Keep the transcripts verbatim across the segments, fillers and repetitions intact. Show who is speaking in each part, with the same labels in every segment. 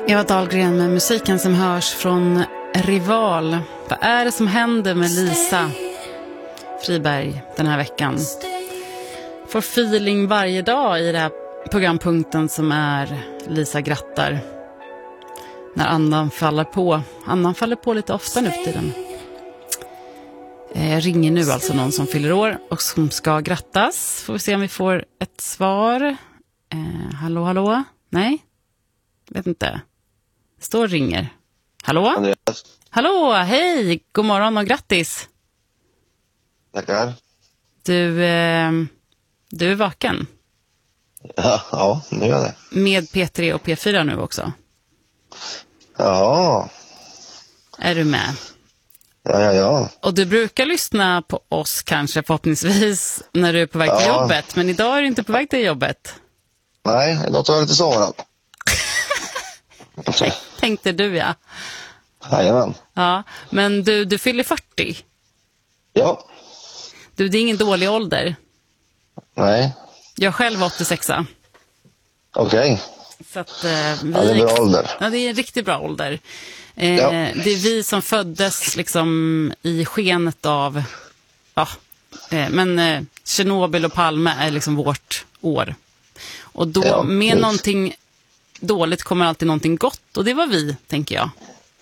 Speaker 1: Eva Dahlgren med musiken som hörs från Rival. Vad är det som händer med Lisa Friberg den här veckan? Får feeling varje dag i den här programpunkten som är Lisa grattar. När andan faller på. Andan faller på lite ofta nu för tiden. Jag ringer nu alltså någon som fyller år och som ska grattas. Får vi se om vi får ett svar. Eh, hallå, hallå? Nej? Vet inte. Står och ringer. Hallå?
Speaker 2: Andreas.
Speaker 1: Hallå, hej! God morgon och grattis.
Speaker 2: Tackar.
Speaker 1: Du, eh, du är vaken.
Speaker 2: Ja, ja, nu är jag det.
Speaker 1: Med P tre och P fyra nu också.
Speaker 2: Ja.
Speaker 1: Är du med?
Speaker 2: Ja, ja, ja.
Speaker 1: Och du brukar lyssna på oss kanske förhoppningsvis när du är på väg till
Speaker 2: Ja.
Speaker 1: jobbet. Men idag är du inte på väg till jobbet.
Speaker 2: Nej, idag tar jag lite sommarad.
Speaker 1: Tänkte du, ja.
Speaker 2: Jajamän.
Speaker 1: Ja, men du, du fyller fyrtio.
Speaker 2: Ja.
Speaker 1: Du, det är ingen dålig ålder.
Speaker 2: Nej.
Speaker 1: Jag själv var åttiosex.
Speaker 2: Okej.
Speaker 1: Så att eh, vi...
Speaker 2: Ja, det är en bra ålder.
Speaker 1: Ja, det är en riktigt bra ålder. Eh,
Speaker 2: Ja.
Speaker 1: Det är vi som föddes liksom i skenet av... Ja, eh, men eh, Tjernobyl och Palme är liksom vårt år. Och då
Speaker 2: Ja,
Speaker 1: med
Speaker 2: just.
Speaker 1: någonting dåligt kommer alltid någonting gott. Och det var vi, tänker jag.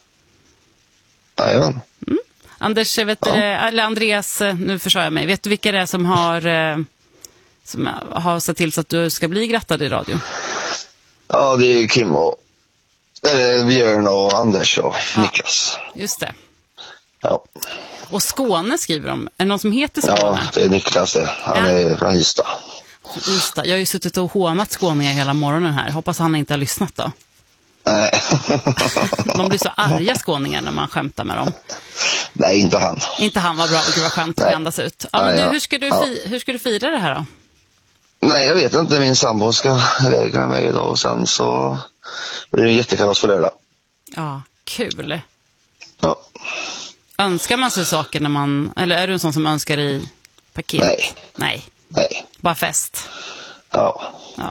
Speaker 2: Jajamän.
Speaker 1: Anders, vet
Speaker 2: Ja.
Speaker 1: du, eller Andreas, nu försöker jag mig. Vet du vilka det är som har, eh, som har sett till så att du ska bli grattad i radio?
Speaker 2: Ja, det är Kim och eller Björn och Anders och
Speaker 1: Ja.
Speaker 2: Niklas.
Speaker 1: Just det.
Speaker 2: Ja.
Speaker 1: Och Skåne skriver de. Är det någon som heter
Speaker 2: Ja,
Speaker 1: Skåne?
Speaker 2: det är Niklas det. Han
Speaker 1: Ja.
Speaker 2: är från Ystad.
Speaker 1: Just det. Jag har ju suttit och hånat skåningar hela morgonen här. Hoppas han inte har lyssnat då.
Speaker 2: Nej.
Speaker 1: De blir så arga skåningar när man skämtar med dem.
Speaker 2: Nej, inte han.
Speaker 1: Inte han var bra, gud vad skönt att
Speaker 2: Nej.
Speaker 1: andas ut. Ja, men
Speaker 2: Nej,
Speaker 1: du,
Speaker 2: ja.
Speaker 1: hur, ska du
Speaker 2: Ja.
Speaker 1: fi- hur ska du fira det här då?
Speaker 2: Nej, jag vet inte. Min sambo ska iväg med mig idag och sen så blir det jättekalas för lördag.
Speaker 1: Ja, kul.
Speaker 2: Ja.
Speaker 1: Önskar man sig saker när man... Eller är du en sån som önskar i paket?
Speaker 2: Nej.
Speaker 1: Nej,
Speaker 2: Nej.
Speaker 1: bara fest.
Speaker 2: Ja.
Speaker 1: Ja.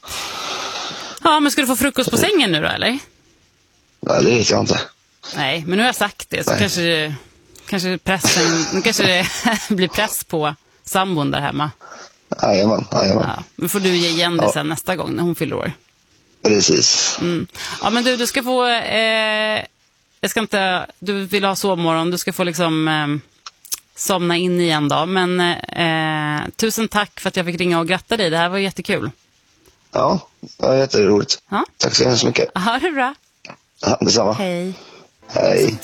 Speaker 1: Ja, men ska du få frukost på sängen nu då, eller?
Speaker 2: Nej, det vet jag inte.
Speaker 1: Nej, men nu har jag sagt det, så
Speaker 2: Nej.
Speaker 1: kanske, kanske pressen, nu kanske det blir press på sambon där hemma.
Speaker 2: Jajamän, jajamän.
Speaker 1: Ja, men får du ge igen det
Speaker 2: Ja.
Speaker 1: sen nästa gång när hon fyller år.
Speaker 2: Precis.
Speaker 1: Mm. Ja, men du, du ska få, eh, jag ska inte, du vill ha sovmorgon, du ska få liksom eh, somna in igen då. Men eh, tusen tack för att jag fick ringa och gratta dig, det här var jättekul.
Speaker 2: Ja, det var jätteroligt.
Speaker 1: Ja.
Speaker 2: Tack så hemskt mycket.
Speaker 1: Ha det bra.
Speaker 2: Ja, detsamma.
Speaker 1: Hej.
Speaker 2: Hej.